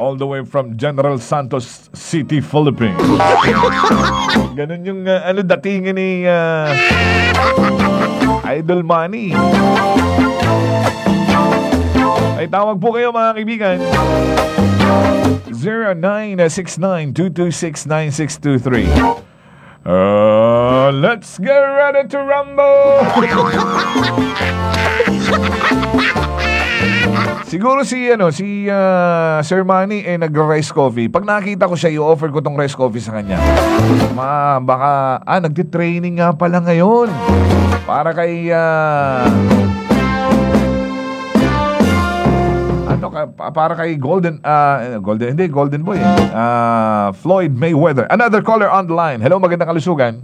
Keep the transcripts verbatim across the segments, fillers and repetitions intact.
all the way from General Santos City, Philippines. Ganun yung uh, ano datingan ni uh, Idol Manny. Ay tawag po kayo mga kaibigan. zero nine six nine two two six nine six two three. Uh, let's get ready to rumble. Siguro si ano si uh, Sir Manny eh nag-rice coffee. Pag nakita ko siya, i-offer ko tong rice coffee sa kanya. Ma, baka ah nagti-training nga pala ngayon. Para kay uh, ano ka para kay Golden uh, Golden hindi Golden Boy. Eh. Uh, Floyd Mayweather. Another caller on the line. Hello, magandang kalusugan.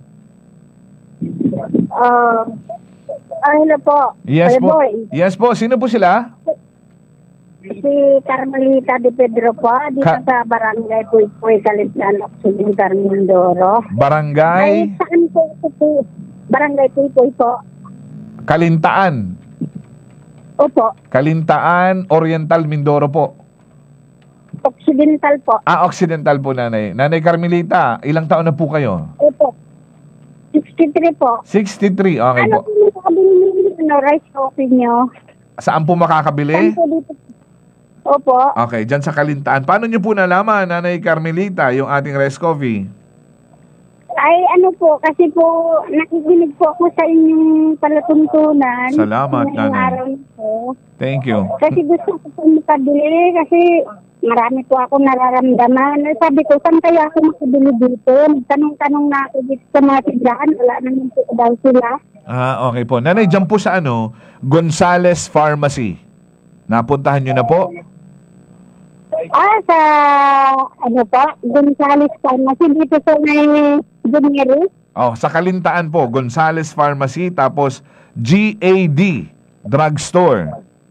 Uh, ah, hello po. Yes hello po. Boy. Yes po. Sino po sila? Si Carmelita de Pedro po, dito Ka- sa Barangay Puy-Puy, Kalintaan, Occidental, Mindoro. Barangay? Ay, saan po ito po? Barangay Puy-Puy po. Kalintaan. Opo. Kalintaan, Oriental, Mindoro po. Occidental po. Ah, Occidental po, nanay. Nanay Carmelita, ilang taon na po kayo? Opo. sixty-three po. sixty-three, okay Ano po. po yung makabili ng rice coffee nyo? Saan po makakabili? Saan po dito? Opo. Okay, dyan sa Kalintaan. Paano nyo po nalaman, Nanay Carmelita, yung ating rice coffee? Ay, ano po, kasi po, nakikinig po ako sa inyong palatuntunan. Salamat, ngayong nanay. araw po. Thank you. Kasi gusto ko po makabili, kasi marami po ako nararamdaman. Sabi ko, saan kaya ako makabili dito? Tanong-tanong na ako dito sa mga tindahan, wala naman po daw sila. Ah, okay po. Nanay, dyan po sa ano, Gonzales Pharmacy. Napuntahan nyo na po? Ah, sa, ano po, Gonzales Pharmacy, dito sa may Buneri. Oh, sa Kalintaan po, Gonzales Pharmacy, tapos G A D Drugstore.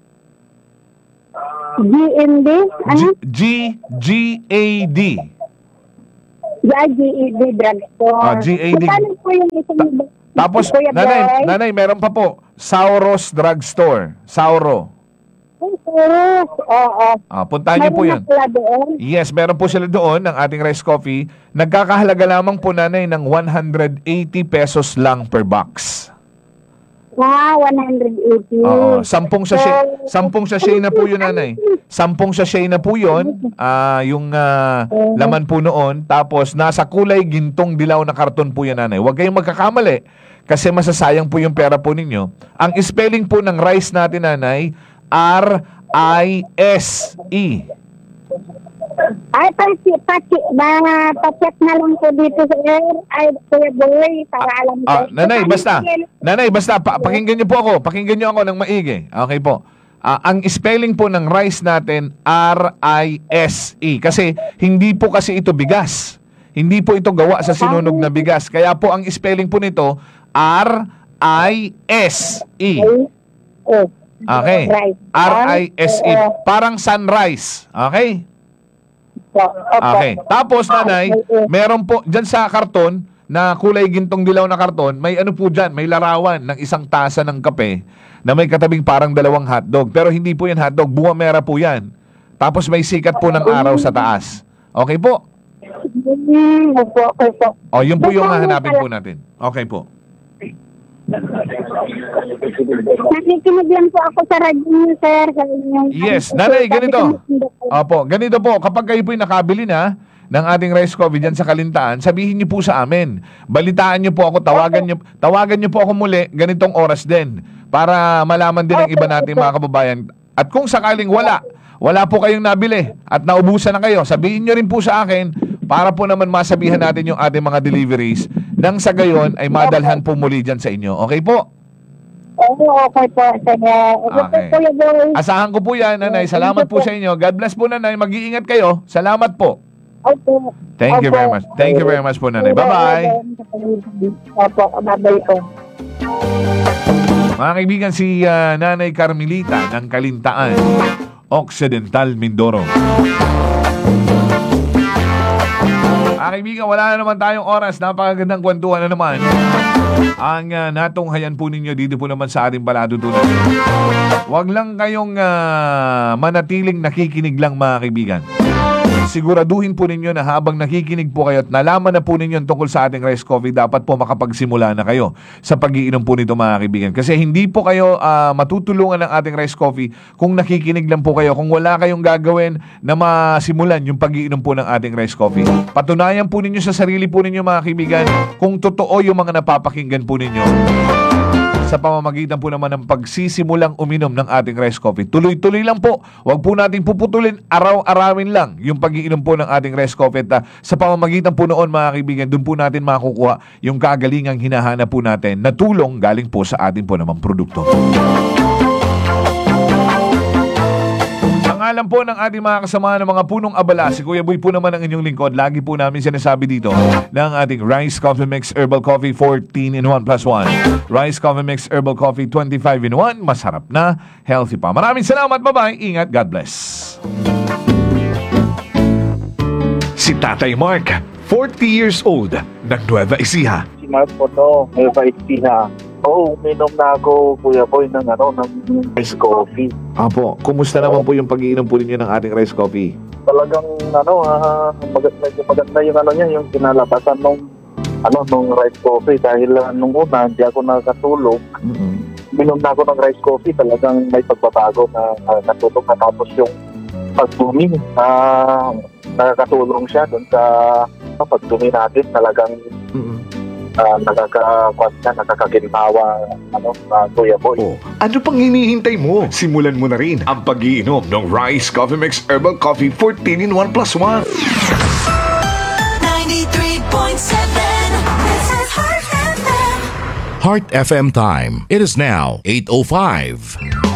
G M D? Ano? G G A D. Yeah, G E D Drugstore. Ah, G A D. Magkano po yung isang... Tapos, Kuya nanay, Boy? nanay, meron pa po, Sauros Drugstore. Sauro. Oo, oo. Ah, puntahan niyo po Mayroon yan. na pala doon. Yes, meron po sila doon ng ating rice coffee. Nagkakahalaga lamang po, nanay, ng one hundred eighty pesos lang per box. Ah, one hundred eighty. Oo, sampung sachet, sampung sachet na po yun, nanay. Sampung sachet na po yun, ah, yung ah, laman po noon. Tapos, nasa kulay gintong dilaw na karton po yan, nanay. Huwag kayong magkakamali kasi masasayang po yung pera po ninyo. Ang spelling po ng rice natin, nanay, R I S E. Ay, pati, pati, ba, pacheck na lang po dito sa air. Ay, Kuya Boy, para alam ko. Ah, nanay, basta. Nanay, basta. Pa- pakinggan niyo po ako. Pakinggan niyo ako ng maigi. Okay po. Ah, ang spelling po ng rice natin, R I S E. Kasi, hindi po kasi ito bigas. Hindi po ito gawa sa sinunog na bigas. Kaya po, ang spelling po nito, R I S E. Oh, Okay. right. R I S E. Parang sunrise. Okay? Okay. Tapos, nanay, meron po, dyan sa karton, na kulay gintong dilaw na karton, may ano po dyan, may larawan ng isang tasa ng kape na may katabing parang dalawang hotdog. Pero hindi po yan hotdog, bunga mera po yan. Tapos may sikat po ng araw sa taas. Okay po? Hmm, opo, okay po. O, yun po yung hahanapin po natin. Okay po. Nakikinig lang po ako sa radyo niyo, sir. Sa inyong... Yes, nanay, ganito. Opo, ganito po. Kapag kayo po'y nakabili na ng ating rice coffee dyan sa Kalintaan, sabihin niyo po sa amin. Balitaan niyo po ako, tawagan niyo, tawagan niyo po ako muli ganitong oras din para malaman din ng iba nating mga kababayan. At kung sakaling wala, wala po kayong nabili at naubusan na kayo, sabihin niyo rin po sa akin para po naman masabihan natin yung ating mga deliveries nang sa gayon ay madalhan po muli dyan sa inyo. Okay po? Oo, okay po, sir. Okay po, Kuya Boy. Asahan ko po yan, nanay. Salamat po sa inyo. God bless po, nanay. Mag-iingat kayo. Salamat po. Opo. Thank you Opo. very much. Thank you very much po, nanay. Bye-bye. Opo, bye-bye po. Mga kaibigan, si ah, Nanay Carmelita ng Kalintaan, Occidental, Mindoro. Mga kaibigan, wala na naman tayong oras. Napakagandang kwentuhan na naman ang uh, natunghayan po ninyo dito po naman sa ating palatuntunan. Huwag lang kayong uh, manatiling nakikinig lang, mga kaibigan. siguraduhin po ninyo na habang nakikinig po kayo at nalaman na po ninyo tungkol sa ating rice coffee, dapat po makapagsimula na kayo sa pag-iinom po nito mga kaibigan. Kasi hindi po kayo ah, matutulungan ng ating rice coffee kung nakikinig lang po kayo, kung wala kayong gagawin na masimulan yung pag-iinom po ng ating rice coffee. Patunayan po ninyo sa sarili po ninyo mga kaibigan kung totoo yung mga napapakinggan po ninyo sa pamamagitan po naman ng pagsisimulang uminom ng ating rice coffee. Tuloy-tuloy lang po. Huwag po natin puputulin, araw-arawin lang yung pag-iinom po ng ating rice coffee. At uh, sa pamamagitan po noon mga kaibigan, doon po natin makukuha yung kagalingang hinahanap po natin na tulong galing po sa ating po namang produkto. Ngalan po ng ating mga kasama ng mga punong abala, si Kuya Boy po naman ang inyong lingkod. Lagi po namin sinasabi dito ng ating Rice Coffee Mix Herbal Coffee fourteen in one plus one. Rice Coffee Mix Herbal Coffee twenty-five in one. Masarap na, healthy pa. Maraming salamat. Bye-bye. Ingat. God bless. Si Tatay Mark, forty years old, ng Nueva Ecija. Si Mark po to, may vaiti na. Oo, uminom na ako, Kuya Boy, ng ano, ng rice coffee. Apo, kumusta naman po yung pag-iinom po ninyo ng ating rice coffee? Talagang, ano, ah, maganda, maganda yung ano niya, yung kinalabasan nung, ano, nung rice coffee. Dahil uh, nung una, hindi ako nakatulog. Mm-hmm. Uminom na ako ng rice coffee, talagang may pagbabago na uh, natulog na. Tapos yung pagdumi, ah, nakakatulong siya dun sa uh, pagdumi natin. Talagang, Mm-hmm. Uh, nakaka-kwan na, nakakaginhawa, ano, uh, Kuya Boy. Oh, ano pang hinihintay mo? Simulan mo na rin ang pag-iinom ng Rice Coffee Mix Herbal Coffee fourteen in one plus one. ninety-three point seven. This is Heart F M. Heart F M time. It is now eight oh five.